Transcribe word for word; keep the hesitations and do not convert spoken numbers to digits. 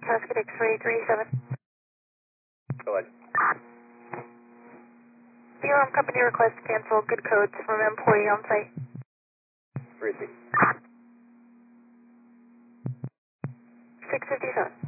Cascade X-ray three seven. Go ahead. B L M company request to cancel good codes from employee on site. Three C. six fifty-seven.